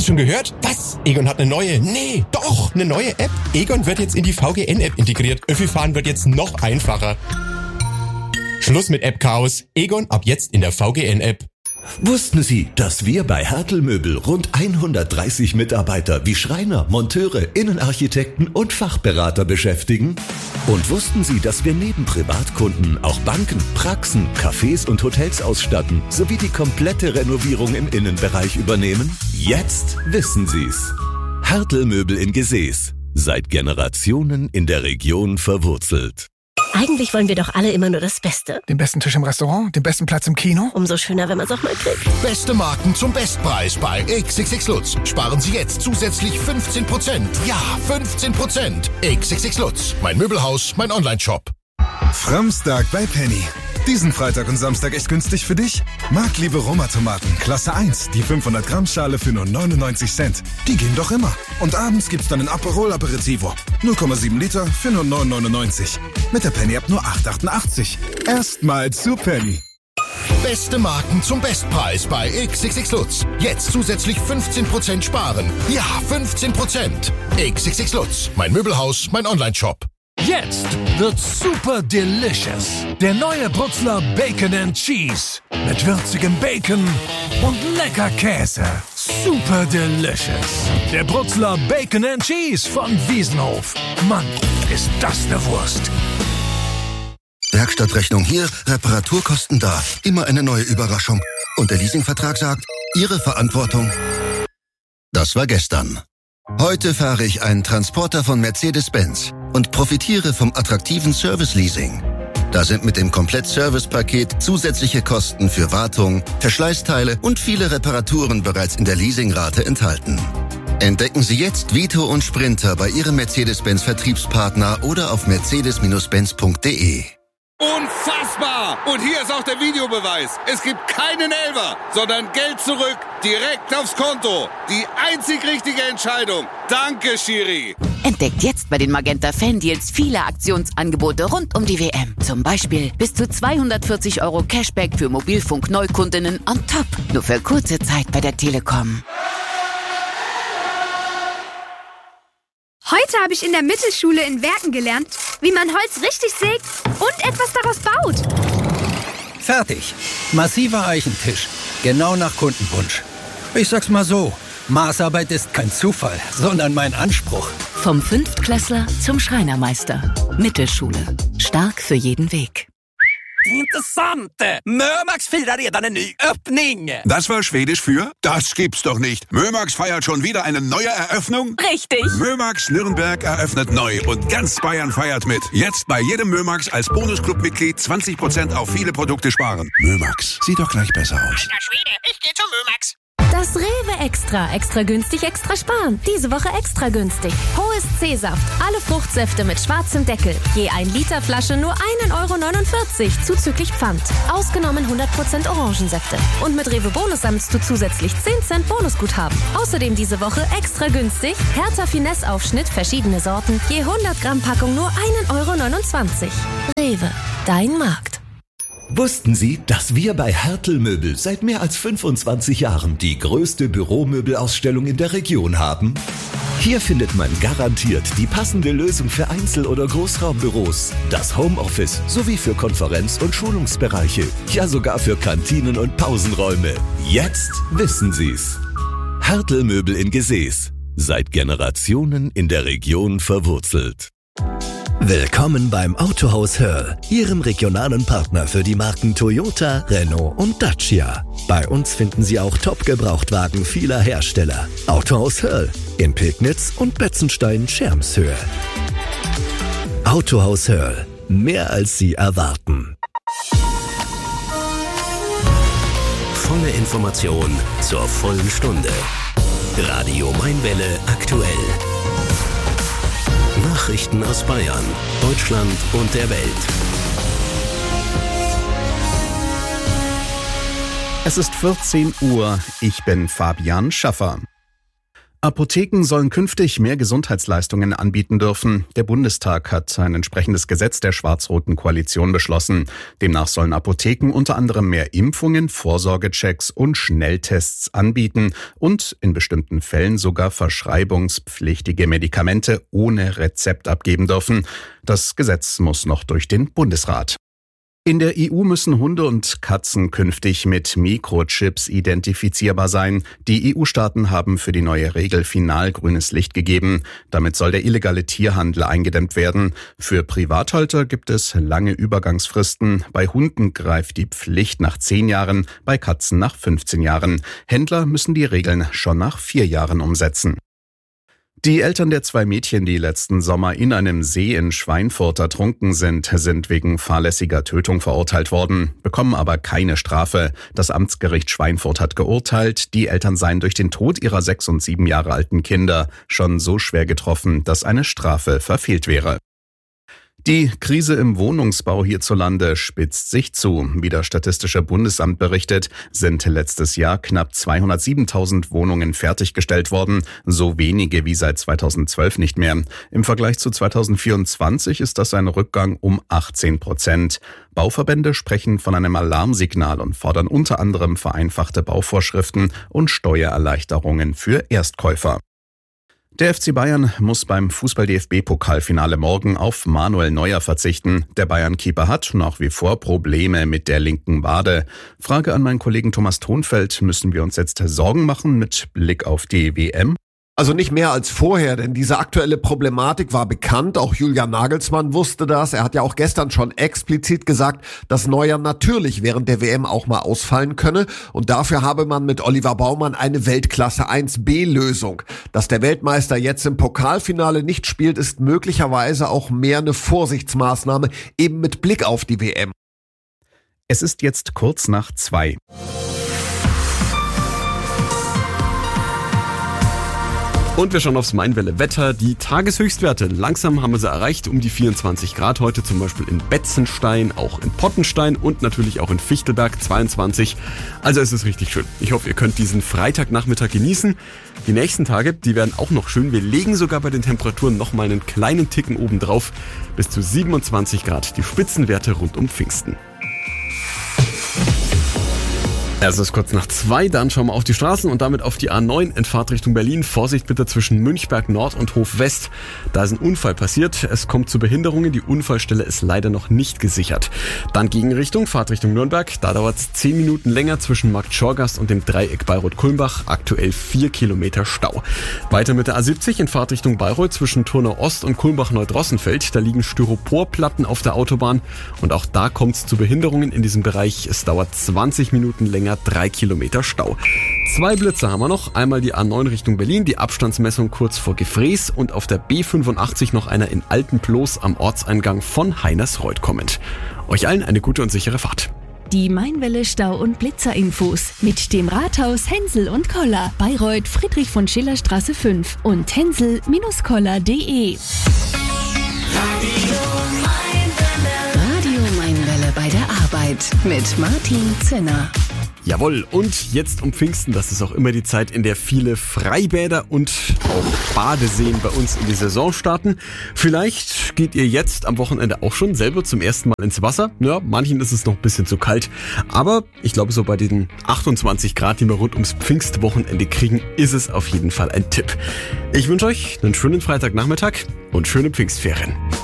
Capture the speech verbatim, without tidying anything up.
schon gehört? Was? Egon hat eine neue? Nee, doch, eine neue App. Egon wird jetzt in die V G N-App integriert. Öffi-Fahren wird jetzt noch einfacher. Schluss mit App-Chaos. Egon ab jetzt in der V G N-App. Wussten Sie, dass wir bei Hertel Möbel rund hundertdreißig Mitarbeiter wie Schreiner, Monteure, Innenarchitekten und Fachberater beschäftigen? Und wussten Sie, dass wir neben Privatkunden auch Banken, Praxen, Cafés und Hotels ausstatten, sowie die komplette Renovierung im Innenbereich übernehmen? Jetzt wissen Sie's. Hertel Möbel in Gesäß. Seit Generationen in der Region verwurzelt. Eigentlich wollen wir doch alle immer nur das Beste. Den besten Tisch im Restaurant, den besten Platz im Kino. Umso schöner, wenn man es auch mal kriegt. Beste Marken zum Bestpreis bei X X X Lutz. Sparen Sie jetzt zusätzlich fünfzehn Prozent. Ja, fünfzehn Prozent. X X X Lutz. Mein Möbelhaus, mein Onlineshop. Framstag bei Penny. Diesen Freitag und Samstag echt günstig für dich? Marktliebe Roma-Tomaten, Klasse eins, die fünfhundert Gramm Schale für nur neunundneunzig Cent. Die gehen doch immer. Und abends gibt's dann ein Aperol Aperitivo. null Komma sieben Liter für nur neun neunundneunzig. Mit der Penny-App nur acht achtundachtzig. Erstmal zu Penny. Beste Marken zum Bestpreis bei X X X Lutz. Jetzt zusätzlich fünfzehn Prozent sparen. Ja, fünfzehn Prozent. X X X Lutz. Mein Möbelhaus, mein Onlineshop. Jetzt wird super delicious. Der neue Brutzler Bacon and Cheese. Mit würzigem Bacon und lecker Käse. Super delicious. Der Brutzler Bacon and Cheese von Wiesenhof. Mann, ist das eine Wurst. Werkstattrechnung hier, Reparaturkosten da. Immer eine neue Überraschung. Und der Leasingvertrag sagt, Ihre Verantwortung. Das war gestern. Heute fahre ich einen Transporter von Mercedes-Benz und profitiere vom attraktiven Service-Leasing. Da sind mit dem Komplett-Service-Paket zusätzliche Kosten für Wartung, Verschleißteile und viele Reparaturen bereits in der Leasingrate enthalten. Entdecken Sie jetzt Vito und Sprinter bei Ihrem Mercedes-Benz-Vertriebspartner oder auf mercedes Benz punkt de. Unfassbar! Und hier ist auch der Videobeweis. Es gibt keinen Elfer, sondern Geld zurück, direkt aufs Konto. Die einzig richtige Entscheidung. Danke, Schiri. Entdeckt jetzt bei den Magenta Fan Deals viele Aktionsangebote rund um die W M. Zum Beispiel bis zu zweihundertvierzig Euro Cashback für Mobilfunk-Neukundinnen on top. Nur für kurze Zeit bei der Telekom. Heute habe ich in der Mittelschule in Werken gelernt, wie man Holz richtig sägt und etwas daraus baut. Fertig. Massiver Eichentisch. Genau nach Kundenwunsch. Ich sag's mal so, Maßarbeit ist kein Zufall, sondern mein Anspruch. Vom Fünftklässler zum Schreinermeister. Mittelschule. Stark für jeden Weg. Intressant! Mömax firar redan en ny öppning! Das war Schwedisch für? Das gibt's doch nicht. Mömax feiert schon wieder eine neue Eröffnung? Richtig! Mömax Nürnberg eröffnet neu und ganz Bayern feiert mit. Jetzt bei jedem Mömax als Bonusclub-Mitglied zwanzig Prozent auf viele Produkte sparen. Mömax, sieht doch gleich besser aus. Alter Schwede, ich geh zu Mömax. Das Rewe Extra. Extra günstig, extra sparen. Diese Woche extra günstig. Hohes C-Saft. Alle Fruchtsäfte mit schwarzem Deckel. Je ein Liter Flasche nur ein Euro neunundvierzig. Zuzüglich Pfand. Ausgenommen hundert Prozent Orangensäfte. Und mit Rewe Bonus sammelst du zusätzlich zehn Cent Bonusguthaben. Außerdem diese Woche extra günstig. Hertha Finesse Aufschnitt, verschiedene Sorten. Je hundert Gramm Packung nur ein Euro neunundzwanzig. Rewe. Dein Markt. Wussten Sie, dass wir bei Hertel Möbel seit mehr als fünfundzwanzig Jahren die größte Büromöbelausstellung in der Region haben? Hier findet man garantiert die passende Lösung für Einzel- oder Großraumbüros, das Homeoffice sowie für Konferenz- und Schulungsbereiche, ja sogar für Kantinen und Pausenräume. Jetzt wissen Sie's. Hertel Möbel in Gesäß. Seit Generationen in der Region verwurzelt. Willkommen beim Autohaus Hörl, Ihrem regionalen Partner für die Marken Toyota, Renault und Dacia. Bei uns finden Sie auch Top-Gebrauchtwagen vieler Hersteller. Autohaus Hörl in Pegnitz und Betzenstein-Schermshöhe. Autohaus Hörl, mehr als Sie erwarten. Volle Information zur vollen Stunde. Radio Mainwelle aktuell. Nachrichten aus Bayern, Deutschland und der Welt. Es ist vierzehn Uhr, ich bin Fabian Schaffer. Apotheken sollen künftig mehr Gesundheitsleistungen anbieten dürfen. Der Bundestag hat ein entsprechendes Gesetz der schwarz-roten Koalition beschlossen. Demnach sollen Apotheken unter anderem mehr Impfungen, Vorsorgechecks und Schnelltests anbieten und in bestimmten Fällen sogar verschreibungspflichtige Medikamente ohne Rezept abgeben dürfen. Das Gesetz muss noch durch den Bundesrat. In der E U müssen Hunde und Katzen künftig mit Mikrochips identifizierbar sein. Die E U-Staaten haben für die neue Regel final grünes Licht gegeben. Damit soll der illegale Tierhandel eingedämmt werden. Für Privathalter gibt es lange Übergangsfristen. Bei Hunden greift die Pflicht nach zehn Jahren, bei Katzen nach fünfzehn Jahren. Händler müssen die Regeln schon nach vier Jahren umsetzen. Die Eltern der zwei Mädchen, die letzten Sommer in einem See in Schweinfurt ertrunken sind, sind wegen fahrlässiger Tötung verurteilt worden, bekommen aber keine Strafe. Das Amtsgericht Schweinfurt hat geurteilt, die Eltern seien durch den Tod ihrer sechs und sieben Jahre alten Kinder schon so schwer getroffen, dass eine Strafe verfehlt wäre. Die Krise im Wohnungsbau hierzulande spitzt sich zu. Wie das Statistische Bundesamt berichtet, sind letztes Jahr knapp zweihundertsiebentausend Wohnungen fertiggestellt worden, so wenige wie seit zweitausendzwölf nicht mehr. Im Vergleich zu zweitausendvierundzwanzig ist das ein Rückgang um achtzehn Prozent. Bauverbände sprechen von einem Alarmsignal und fordern unter anderem vereinfachte Bauvorschriften und Steuererleichterungen für Erstkäufer. Der F C Bayern muss beim Fußball-D F B-Pokalfinale morgen auf Manuel Neuer verzichten. Der Bayern-Keeper hat nach wie vor Probleme mit der linken Wade. Frage an meinen Kollegen Thomas Thonfeld, müssen wir uns jetzt Sorgen machen mit Blick auf die W M? Also nicht mehr als vorher, denn diese aktuelle Problematik war bekannt. Auch Julian Nagelsmann wusste das. Er hat ja auch gestern schon explizit gesagt, dass Neuer natürlich während der W M auch mal ausfallen könne. Und dafür habe man mit Oliver Baumann eine Weltklasse eins B Lösung. Dass der Weltmeister jetzt im Pokalfinale nicht spielt, ist möglicherweise auch mehr eine Vorsichtsmaßnahme, eben mit Blick auf die W M. Es ist jetzt kurz nach zwei. Und wir schauen aufs Mainwelle-Wetter. Die Tageshöchstwerte, langsam haben wir sie erreicht, um die vierundzwanzig Grad heute, zum Beispiel in Betzenstein, auch in Pottenstein und natürlich auch in Fichtelberg zweiundzwanzig. Also es ist richtig schön. Ich hoffe, ihr könnt diesen Freitagnachmittag genießen. Die nächsten Tage, die werden auch noch schön. Wir legen sogar bei den Temperaturen nochmal einen kleinen Ticken oben drauf. Bis zu siebenundzwanzig Grad, die Spitzenwerte rund um Pfingsten. Es ist kurz nach zwei, dann schauen wir auf die Straßen und damit auf die A neun in Fahrtrichtung Berlin. Vorsicht bitte zwischen Münchberg Nord und Hof West. Da ist ein Unfall passiert. Es kommt zu Behinderungen. Die Unfallstelle ist leider noch nicht gesichert. Dann Gegenrichtung, Fahrtrichtung Nürnberg. Da dauert es zehn Minuten länger zwischen Markt Schorgast und dem Dreieck Bayreuth-Kulmbach. Aktuell vier Kilometer Stau. Weiter mit der A siebzig in Fahrtrichtung Bayreuth zwischen Turnau Ost und Kulmbach-Neudrossenfeld. Da liegen Styroporplatten auf der Autobahn. Und auch da kommt es zu Behinderungen in diesem Bereich. Es dauert zwanzig Minuten länger. Drei Kilometer Stau. Zwei Blitze haben wir noch. Einmal die A neun Richtung Berlin, die Abstandsmessung kurz vor Gefrees und auf der B fünfundachtzig noch einer in Altenploß am Ortseingang von Heinersreuth kommend. Euch allen eine gute und sichere Fahrt. Die Mainwelle Stau- und Blitzerinfos mit dem Rathaus Hensel und Koller, Bayreuth, Friedrich von Schiller Straße fünf und hensel Bindestrich koller Punkt de. Radio Mainwelle bei der Arbeit mit Martin Zinner. Jawohl, und jetzt um Pfingsten, das ist auch immer die Zeit, in der viele Freibäder und auch Badeseen bei uns in die Saison starten. Vielleicht geht ihr jetzt am Wochenende auch schon selber zum ersten Mal ins Wasser. Ja, manchen ist es noch ein bisschen zu kalt, aber ich glaube, so bei den achtundzwanzig Grad, die wir rund ums Pfingstwochenende kriegen, ist es auf jeden Fall ein Tipp. Ich wünsche euch einen schönen Freitagnachmittag und schöne Pfingstferien.